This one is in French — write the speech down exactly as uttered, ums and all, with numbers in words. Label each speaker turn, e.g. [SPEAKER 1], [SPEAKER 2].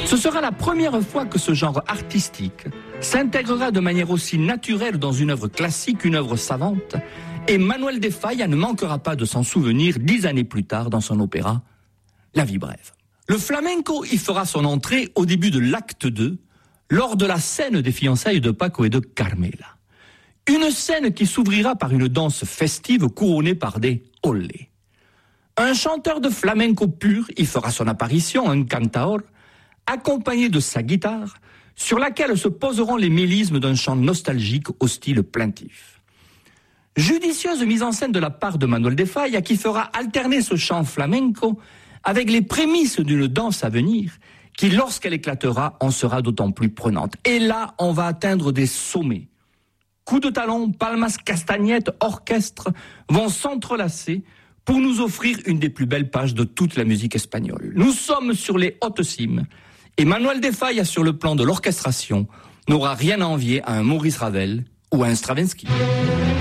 [SPEAKER 1] Ce sera la première fois que ce genre artistique s'intégrera de manière aussi naturelle dans une œuvre classique, une œuvre savante, et Manuel de Falla ne manquera pas de s'en souvenir dix années plus tard dans son opéra La vie brève. Le flamenco y fera son entrée au début de l'acte deux, lors de la scène des fiançailles de Paco et de Carmela. Une scène qui s'ouvrira par une danse festive couronnée par des olés. Un chanteur de flamenco pur y fera son apparition, un cantaor, accompagné de sa guitare, sur laquelle se poseront les mélismes d'un chant nostalgique au style plaintif. Judicieuse mise en scène de la part de Manuel de Falla, qui fera alterner ce chant flamenco avec les prémices d'une danse à venir, qui, lorsqu'elle éclatera, en sera d'autant plus prenante. Et là, on va atteindre des sommets. Coups de talon, palmas, castagnettes, orchestre vont s'entrelacer pour nous offrir une des plus belles pages de toute la musique espagnole. Nous sommes sur les hautes cimes, et Manuel de Falla, sur le plan de l'orchestration, n'aura rien à envier à un Maurice Ravel ou à un Stravinsky.